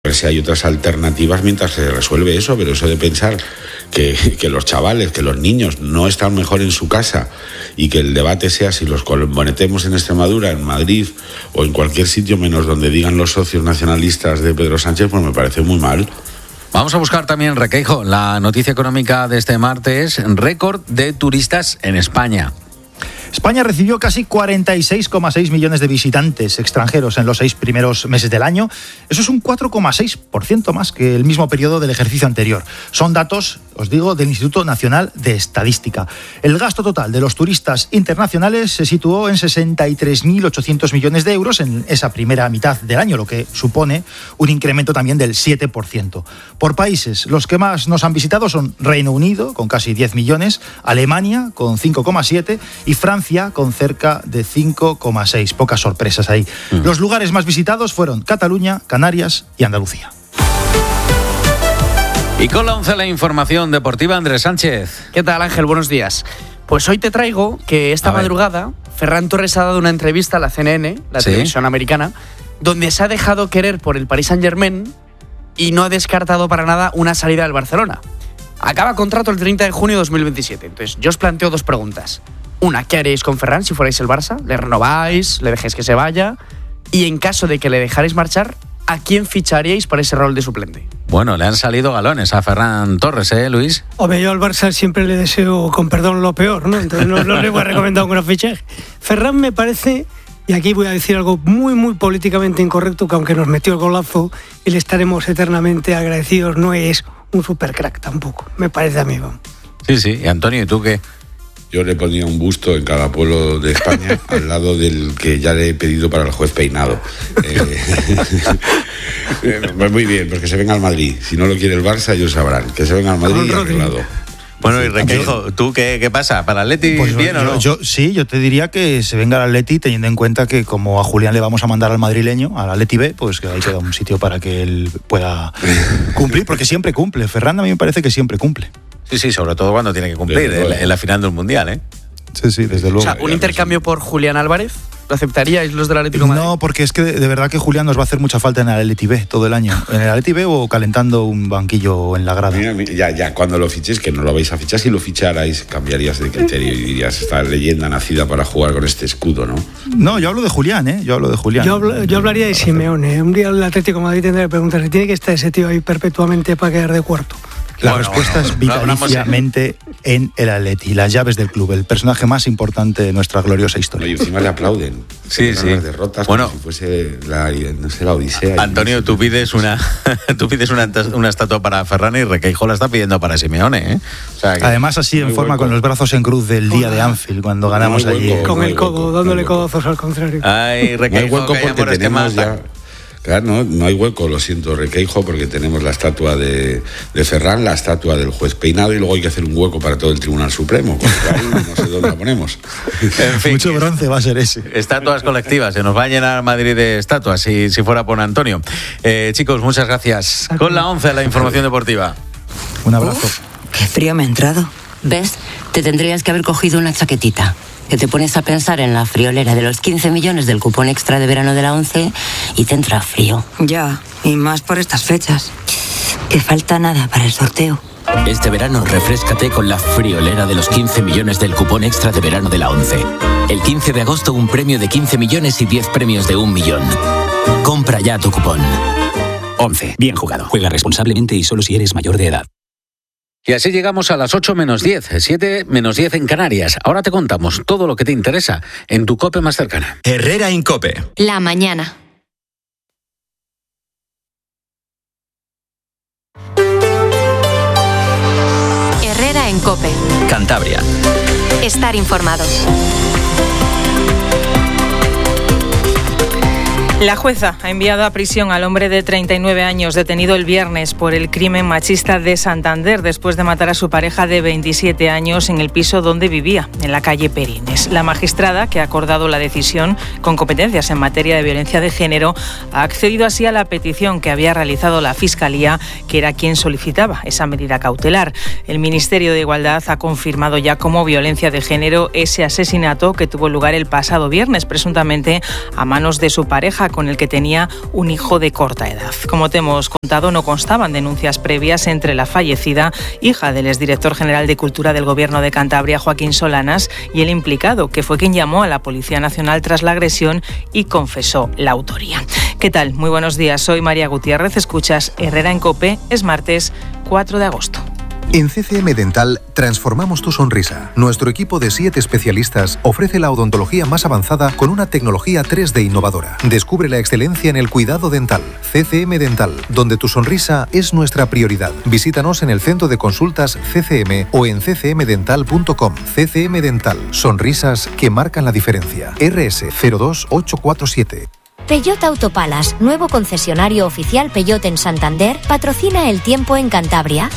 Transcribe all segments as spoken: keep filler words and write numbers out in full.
ver si hay otras alternativas mientras se resuelve eso, pero eso de pensar que, que los chavales, que los niños no están mejor en su casa y que el debate sea si los colmonetemos en Extremadura, en Madrid o en cualquier sitio menos donde digan los socios nacionalistas de Pedro Sánchez, pues me parece muy mal. Vamos a buscar también, Requeijo, la noticia económica de este martes, récord de turistas en España. España recibió casi cuarenta y seis coma seis millones de visitantes extranjeros en los seis primeros meses del año. Eso es un cuatro coma seis por ciento más que el mismo periodo del ejercicio anterior. Son datos, os digo, del Instituto Nacional de Estadística. El gasto total de los turistas internacionales se situó en sesenta y tres mil ochocientos millones de euros en esa primera mitad del año, lo que supone un incremento también del siete por ciento. Por países, los que más nos han visitado son Reino Unido, con casi diez millones, Alemania, con cinco coma siete, y Francia, con cerca de cinco coma seis. Pocas sorpresas ahí. Mm. Los lugares más visitados fueron Cataluña, Canarias y Andalucía. Y con la once la información deportiva, Andrés Sánchez. ¿Qué tal, Ángel? Buenos días. Pues hoy te traigo que esta madrugada Ferran Torres ha dado una entrevista a la C N N, la ¿Sí? televisión americana, donde se ha dejado querer por el Paris Saint-Germain y no ha descartado para nada una salida del Barcelona. Acaba contrato el treinta de junio de dos mil veintisiete. Entonces, yo os planteo dos preguntas. Una, ¿qué haréis con Ferran si fuerais el Barça? ¿Le renováis? ¿Le dejéis que se vaya? Y en caso de que le dejarais marchar, ¿a quién ficharíais para ese rol de suplente? Bueno, le han salido galones a Ferran Torres, ¿eh, Luis? Hombre, yo al Barça siempre le deseo, con perdón, lo peor, ¿no? Entonces no, no le voy a recomendar un gran fichaje. Ferran me parece, y aquí voy a decir algo muy, muy políticamente incorrecto, que aunque nos metió el golazo y le estaremos eternamente agradecidos, no es un supercrack tampoco, me parece a mí. ¿no? Sí, sí. Y Antonio, ¿y tú qué? Yo le ponía un busto en cada pueblo de España al lado del que ya le he pedido para el juez Peinado. Eh, muy bien, pues que se venga al Madrid. Si no lo quiere el Barça, ellos sabrán. Que se venga al Madrid y arreglado. Bueno, y Requeijo, ¿tú qué, qué pasa? ¿Para el Atleti pues bien yo, o no? Yo, sí, yo te diría que se venga al Atleti teniendo en cuenta que como a Julián le vamos a mandar al madrileño, al Atleti B, pues que ahí queda un sitio para que él pueda cumplir, porque siempre cumple. Ferran a mí me parece que siempre cumple. Sí, sí, sobre todo cuando tiene que cumplir, en la, en la final del Mundial, ¿eh? Sí, sí, desde luego. O sea, ¿un intercambio por Julián Álvarez? ¿Lo aceptaríais los del Atlético de Madrid? No, porque es que de verdad que Julián nos va a hacer mucha falta en el Atleti B todo el año. En el Atleti B o calentando un banquillo en la grada. Mira, mira, ya, ya, cuando lo fichéis, que no lo vais a fichar, si lo ficharais, cambiarías de criterio y dirías, esta leyenda nacida para jugar con este escudo, ¿no? No, yo hablo de Julián, ¿eh? Yo hablo de Julián. Yo, hablo, yo hablaría de Simeone. Un día el Atlético de Madrid tendría que preguntar, ¿tiene que estar ese tío ahí perpetuamente para quedar de cuarto? La bueno, respuesta bueno, es vitaliciamente en el Atleti, las llaves del club, el personaje más importante de nuestra gloriosa historia. Y encima le aplauden. Sí, sí. Las derrotas bueno, como si fuese la, no sé, la Odisea. Antonio, tú pides una tú pides una, una estatua para Ferran y Requeijo la está pidiendo para Simeone, ¿eh? O sea, que además así en forma hueco. Con los brazos en cruz del día de Anfield cuando ganamos no allí. Con no el codo, hueco, dándole no codazos al contrario. Ay, Requeijo, no hay hueco porque tenemos ya... Claro, no, no hay hueco, lo siento, Requeijo, porque tenemos la estatua de, de Ferran, la estatua del juez Peinado y luego hay que hacer un hueco para todo el Tribunal Supremo. Ahí no sé dónde la ponemos. En fin, mucho bronce va a ser ese. Estatuas colectivas, se nos va a llenar Madrid de estatuas si, si fuera por Antonio. Eh, chicos, muchas gracias. Con la once, la información deportiva. Un abrazo. Uf, qué frío me ha entrado. ¿Ves? Te tendrías que haber cogido una chaquetita. Que te pones a pensar en la friolera de los quince millones del cupón extra de verano de la once y te entra frío. Ya, y más por estas fechas. Que falta nada para el sorteo. Este verano refréscate con la friolera de los quince millones del cupón extra de verano de la once. El quince de agosto un premio de quince millones y diez premios de un millón. Compra ya tu cupón. once. Bien jugado. Juega responsablemente y solo si eres mayor de edad. Y así llegamos a las ocho menos diez, siete menos diez en Canarias. Ahora te contamos todo lo que te interesa en tu COPE más cercana. Herrera Incope. La mañana. Herrera en COPE. Cantabria. Estar informado. La jueza ha enviado a prisión al hombre de treinta y nueve años detenido el viernes por el crimen machista de Santander después de matar a su pareja de veintisiete años en el piso donde vivía, en la calle Perines. La magistrada, que ha acordado la decisión con competencias en materia de violencia de género, ha accedido así a la petición que había realizado la Fiscalía, que era quien solicitaba esa medida cautelar. El Ministerio de Igualdad ha confirmado ya como violencia de género ese asesinato que tuvo lugar el pasado viernes, presuntamente a manos de su pareja, pareja con el que tenía un hijo de corta edad. Como te hemos contado, no constaban denuncias previas entre la fallecida, hija del exdirector general de Cultura del Gobierno de Cantabria, Joaquín Solanas, y el implicado, que fue quien llamó a la Policía Nacional tras la agresión y confesó la autoría. ¿Qué tal? Muy buenos días, soy María Gutiérrez, escuchas Herrera en COPE, es martes cuatro de agosto. En C C M Dental transformamos tu sonrisa. Nuestro equipo de siete especialistas ofrece la odontología más avanzada con una tecnología tres D innovadora. Descubre la excelencia en el cuidado dental. C C M Dental, donde tu sonrisa es nuestra prioridad. Visítanos en el centro de consultas C C M o en c c m dental punto com. C C M Dental, sonrisas que marcan la diferencia. R S cero dos ocho cuatro siete. Peugeot Autopalas, nuevo concesionario oficial Peugeot en Santander, patrocina el tiempo en Cantabria.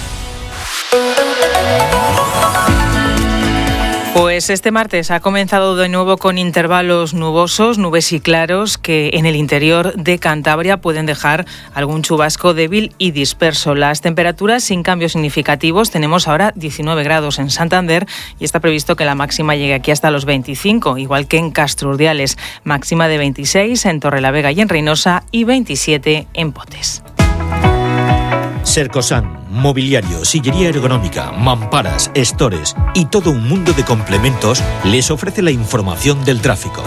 Pues este martes ha comenzado de nuevo con intervalos nubosos, nubes y claros que en el interior de Cantabria pueden dejar algún chubasco débil y disperso. Las temperaturas sin cambios significativos, tenemos ahora diecinueve grados en Santander y está previsto que la máxima llegue aquí hasta los veinticinco, igual que en Castro Urdiales, máxima de veintiséis en Torrelavega y en Reynosa y veintisiete en Potes. Sercosan, mobiliario, sillería ergonómica, mamparas, estores y todo un mundo de complementos les ofrece la información del tráfico.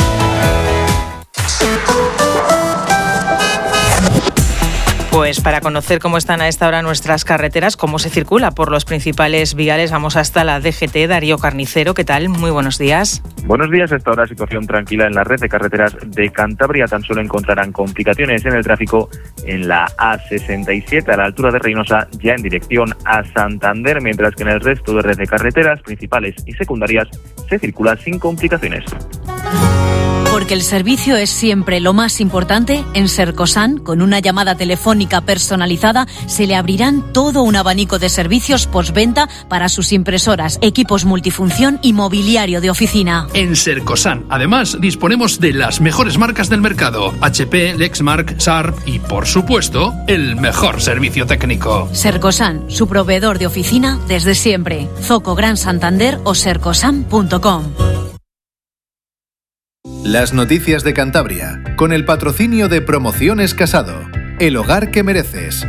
Pues para conocer cómo están a esta hora nuestras carreteras, cómo se circula por los principales viales, vamos hasta la D G T. Darío Carnicero, ¿qué tal? Muy buenos días. Buenos días. Hasta ahora situación tranquila en la red de carreteras de Cantabria. Tan solo encontrarán complicaciones en el tráfico en la A sesenta y siete a la altura de Reynosa, ya en dirección a Santander, mientras que en el resto de red de carreteras principales y secundarias se circula sin complicaciones. Porque el servicio es siempre lo más importante, en Sercosan, con una llamada telefónica personalizada, se le abrirán todo un abanico de servicios postventa para sus impresoras, equipos multifunción y mobiliario de oficina. En Sercosan, además, disponemos de las mejores marcas del mercado: H P, Lexmark, Sharp y, por supuesto, el mejor servicio técnico. Sercosan, su proveedor de oficina desde siempre. Zoco Gran Santander o sercosan punto com. Las noticias de Cantabria, con el patrocinio de Promociones Casado, el hogar que mereces.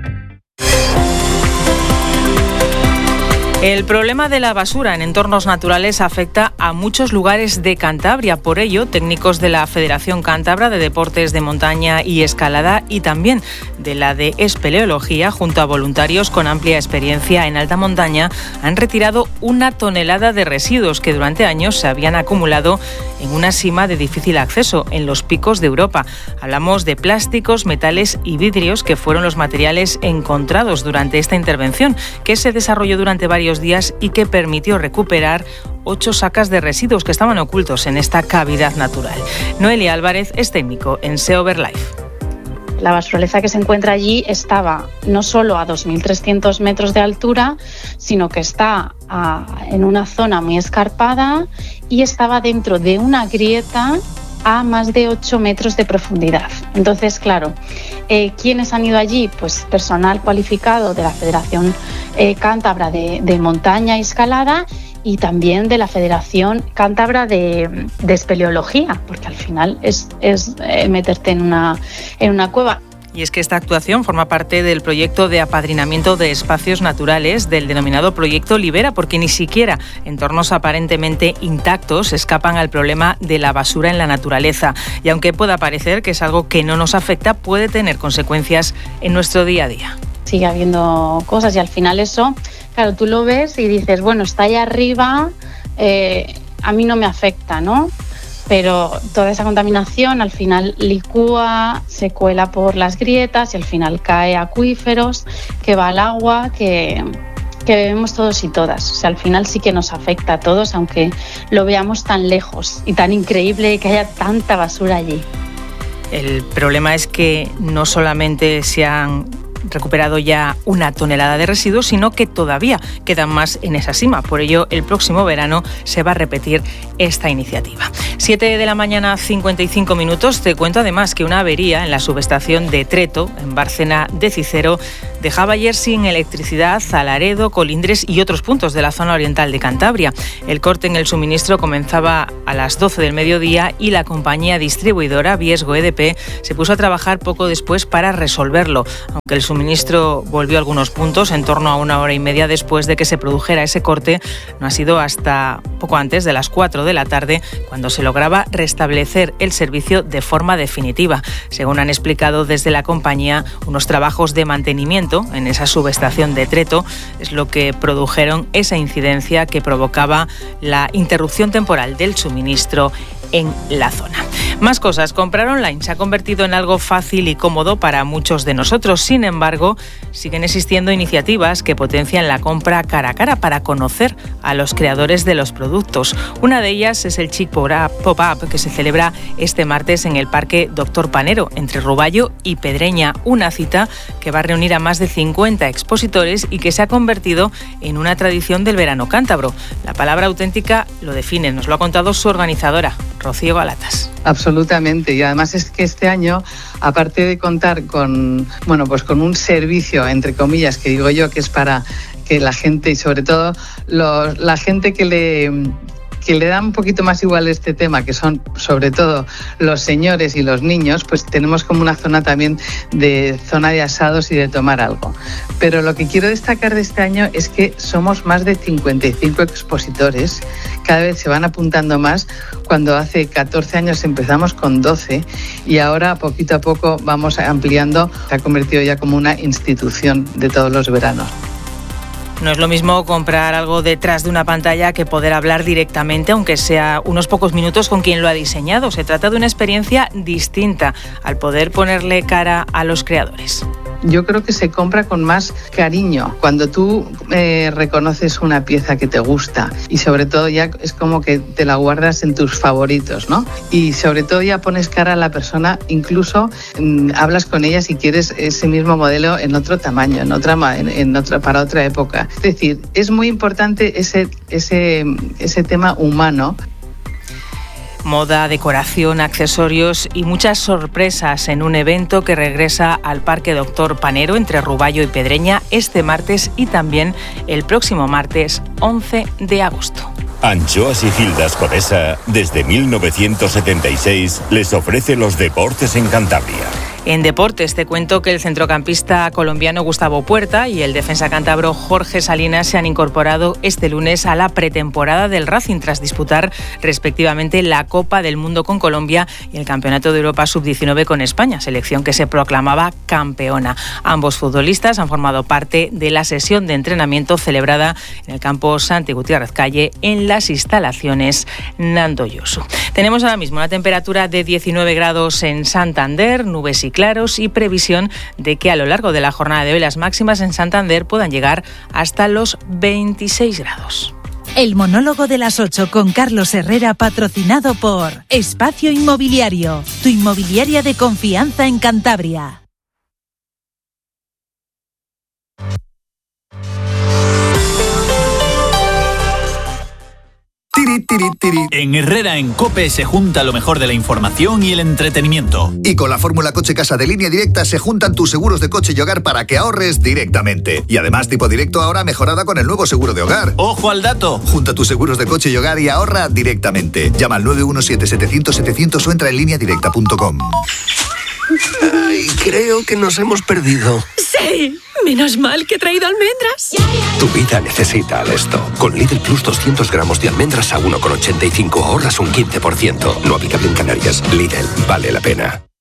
El problema de la basura en entornos naturales afecta a muchos lugares de Cantabria. Por ello, técnicos de la Federación Cántabra de Deportes de Montaña y Escalada y también de la de Espeleología, junto a voluntarios con amplia experiencia en alta montaña, han retirado una tonelada de residuos que durante años se habían acumulado en una sima de difícil acceso en los picos de Europa. Hablamos de plásticos, metales y vidrios, que fueron los materiales encontrados durante esta intervención, que se desarrolló durante varios días y que permitió recuperar ocho sacas de residuos que estaban ocultos en esta cavidad natural. Noelia Álvarez es técnico en Seoverlife. La basuraleza que se encuentra allí estaba no solo a dos mil trescientos metros de altura, sino que está a, en una zona muy escarpada y estaba dentro de una grieta a más de ocho metros de profundidad. Entonces, claro, eh, ¿quiénes han ido allí? Pues personal cualificado de la Federación eh, Cántabra de, de Montaña y Escalada y también de la Federación Cántabra de, de Espeleología, porque al final es, es eh, meterte en una, en una cueva. Y es que esta actuación forma parte del proyecto de apadrinamiento de espacios naturales del denominado Proyecto Libera, porque ni siquiera entornos aparentemente intactos escapan al problema de la basura en la naturaleza. Y aunque pueda parecer que es algo que no nos afecta, puede tener consecuencias en nuestro día a día. Sigue habiendo cosas y al final eso, claro, tú lo ves y dices, bueno, está ahí arriba, eh, a mí no me afecta, ¿no? Pero toda esa contaminación al final licúa, se cuela por las grietas y al final cae a acuíferos, que va al agua, que, que bebemos todos y todas. O sea, al final sí que nos afecta a todos, aunque lo veamos tan lejos y tan increíble que haya tanta basura allí. El problema es que no solamente se han recuperado ya una tonelada de residuos, sino que todavía quedan más en esa sima. Por ello, el próximo verano se va a repetir esta iniciativa. siete de la mañana, cincuenta y cinco minutos. Te cuento además que una avería en la subestación de Treto, en Bárcena de Cicero, dejaba ayer sin electricidad a Laredo, Colindres y otros puntos de la zona oriental de Cantabria. El corte en el suministro comenzaba a las doce del mediodía y la compañía distribuidora Viesgo E D P se puso a trabajar poco después para resolverlo, aunque el suministro volvió a algunos puntos en torno a una hora y media después de que se produjera ese corte. No ha sido hasta poco antes de las cuatro de la tarde cuando se lograba restablecer el servicio de forma definitiva. Según han explicado desde la compañía, unos trabajos de mantenimiento en esa subestación de Treto es lo que produjeron esa incidencia que provocaba la interrupción temporal del suministro en la zona. Más cosas. Comprar online se ha convertido en algo fácil y cómodo para muchos de nosotros. Sin embargo, siguen existiendo iniciativas que potencian la compra cara a cara para conocer a los creadores de los productos. Una de ellas es el Chic Pop-Up, que se celebra este martes en el Parque Doctor Panero, entre Ruballo y Pedreña. Una cita que va a reunir a más de cincuenta expositores y que se ha convertido en una tradición del verano cántabro. La palabra auténtica lo define, nos lo ha contado su organizadora, Rocío Galatas. Absolutamente, y además es que este año, aparte de contar con, bueno, pues con un servicio, entre comillas, que digo yo que es para que la gente, y sobre todo los, la gente que le... que le da un poquito más igual este tema, que son sobre todo los señores y los niños, pues tenemos como una zona también de zona de asados y de tomar algo. Pero lo que quiero destacar de este año es que somos más de cincuenta y cinco expositores, cada vez se van apuntando más, cuando hace catorce años empezamos con doce y ahora poquito a poco vamos ampliando, se ha convertido ya como una institución de todos los veranos. No es lo mismo comprar algo detrás de una pantalla que poder hablar directamente, aunque sea unos pocos minutos, con quien lo ha diseñado. Se trata de una experiencia distinta al poder ponerle cara a los creadores. Yo creo que se compra con más cariño cuando tú eh, reconoces una pieza que te gusta y sobre todo ya es como que te la guardas en tus favoritos, ¿no? Y sobre todo ya pones cara a la persona, incluso mmm, hablas con ella si quieres ese mismo modelo en otro tamaño, en otra, en, en otra, para otra época. Es decir, es muy importante ese, ese, ese tema humano. Moda, decoración, accesorios y muchas sorpresas en un evento que regresa al Parque Doctor Panero entre Ruballo y Pedreña este martes y también el próximo martes once de agosto. Anchoas y Gildas Codesa, desde mil novecientos setenta y seis, les ofrece los deportes en Cantabria. En deportes te cuento que el centrocampista colombiano Gustavo Puerta y el defensa cántabro Jorge Salinas se han incorporado este lunes a la pretemporada del Racing tras disputar respectivamente la Copa del Mundo con Colombia y el Campeonato de Europa sub diecinueve con España, selección que se proclamaba campeona. Ambos futbolistas han formado parte de la sesión de entrenamiento celebrada en el campo Santi Gutiérrez Calle en las instalaciones Nando Yosu. Tenemos ahora mismo una temperatura de diecinueve grados en Santander, nubes y claros y previsión de que a lo largo de la jornada de hoy las máximas en Santander puedan llegar hasta los veintiséis grados. El monólogo de las ocho con Carlos Herrera, patrocinado por Espacio Inmobiliario, tu inmobiliaria de confianza en Cantabria. Tiri, tiri, tiri. En Herrera en COPE se junta lo mejor de la información y el entretenimiento. Y con la fórmula Coche Casa de Línea Directa se juntan tus seguros de coche y hogar para que ahorres directamente. Y además tipo directo ahora mejorada con el nuevo seguro de hogar. ¡Ojo al dato! Junta tus seguros de coche y hogar y ahorra directamente. Llama al nueve uno siete, setecientos, setecientos o entra en línea directa punto com. Ay, creo que nos hemos perdido. Sí, menos mal que he traído almendras. Tu vida necesita Alesto. Con Lidl Plus doscientos gramos de almendras a uno con ochenta y cinco ahorras un quince por ciento. No aplicable en Canarias. Lidl, vale la pena.